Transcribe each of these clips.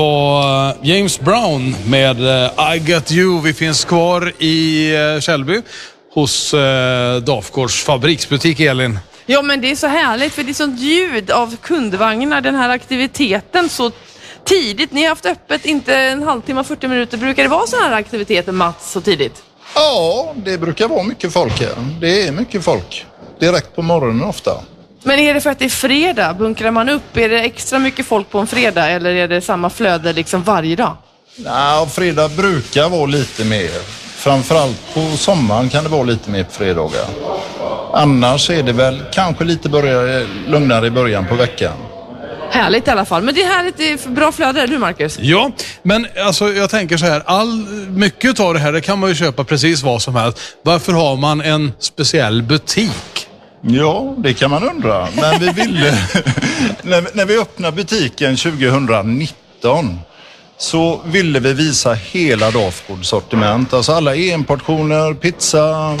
Och James Brown med I Got You. Vi finns kvar i Källby hos Dafgårds fabriksbutik, Elin. Ja, men det är så härligt för det är sånt ljud av kundvagnar, den här aktiviteten så tidigt. Ni har haft öppet inte en halvtimme, 40 minuter. Brukar det vara såna här aktiviteter, Mats, så tidigt? Ja, det brukar vara mycket folk här. Det är mycket folk. Direkt på morgonen ofta. Men är det för att det är fredag? Bunkrar man upp? Är det extra mycket folk på en fredag eller är det samma flöde liksom varje dag? Nej, fredag brukar vara lite mer. Framförallt på sommaren kan det vara lite mer på fredagar. Annars är det väl kanske lite lugnare i början på veckan. Härligt i alla fall. Men det är härligt, det är bra flöde, du Marcus? Ja, men alltså jag tänker så här, mycket av det här det kan man ju köpa precis vad som helst. Varför har man en speciell butik? Ja, det kan man undra. Men vi ville, när vi öppnade butiken 2019 så ville vi visa hela Dafgårds sortiment. Alltså alla enportioner, pizza,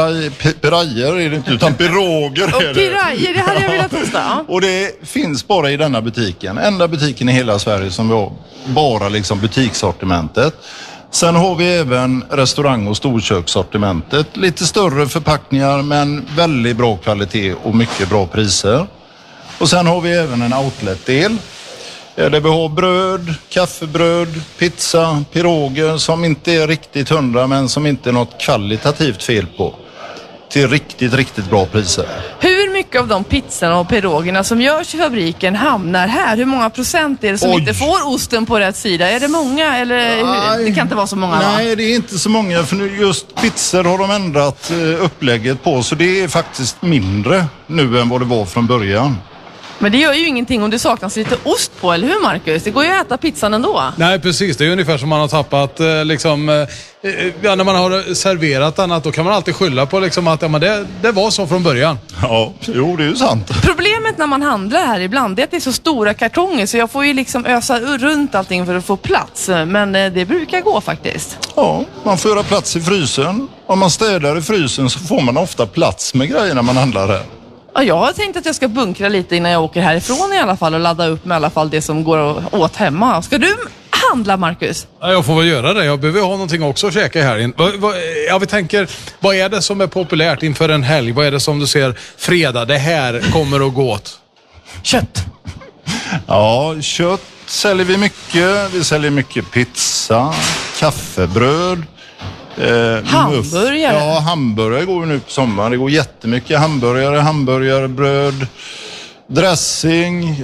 pirajer är det inte utan piroger är det. Pirajer, det hade jag velat testa. Och det finns bara i denna butiken. Enda butiken i hela Sverige som har bara liksom butikssortimentet. Sen har vi även restaurang- och storkökssortimentet. Lite större förpackningar men väldigt bra kvalitet och mycket bra priser. Och sen har vi även en outlet-del. Där vi har bröd, kaffebröd, pizza, piroger som inte är riktigt 100 men som inte är något kvalitativt fel på. Till riktigt, riktigt bra priser. Hur mycket av de pizzorna och pirogerna som görs i fabriken hamnar här? Hur många procent är det som inte får osten på rätt sida? Är det många eller det kan inte vara så många? Nej, det är inte så många för nu just pizzor har de ändrat upplägget på så det är faktiskt mindre nu än vad det var från början. Men det gör ju ingenting om det saknas lite ost på, eller hur Marcus? Det går ju att äta pizzan ändå. Nej, precis. Det är ungefär som man har tappat när man har serverat annat, då kan man alltid skylla på liksom att det var så från början. Ja, jo, det är ju sant. Problemet när man handlar här ibland är att det är så stora kartonger så jag får ju liksom ösa runt allting för att få plats. Men det brukar gå faktiskt. Ja, man får göra plats i frysen. Om man städar i frysen så får man ofta plats med grejer när man handlar här. Ja, jag har tänkt att jag ska bunkra lite innan jag åker härifrån i alla fall och ladda upp med i alla fall det som går åt hemma. Ska du handla, Marcus? Ja, jag får väl göra det. Jag behöver ha någonting också att käka här. Vi tänker, vad är det som är populärt inför en helg? Vad är det som du ser fredag? Det här kommer att gå åt. Kött. Ja, kött säljer vi mycket. Vi säljer mycket pizza, kaffebröd. Hamburgare? Ja, hamburgare går ju nu på sommaren. Det går jättemycket hamburgarbröd, dressing.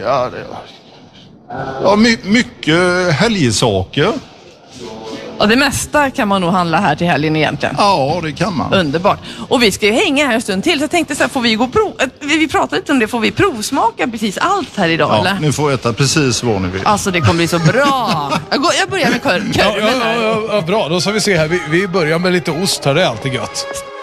Mycket helgsaker. Och det mesta kan man nog handla här till helgen egentligen. Ja, det kan man. Underbart. Och vi ska ju hänga här en stund till. Så jag tänkte så här, får vi vi pratade lite om det, får vi provsmaka precis allt här idag, eller? Ni får äta precis vad ni vill. Alltså det kommer bli så bra. Jag börjar med korven här. Ja, bra. Då ska vi se här. Vi börjar med lite ost här, det är alltid gött.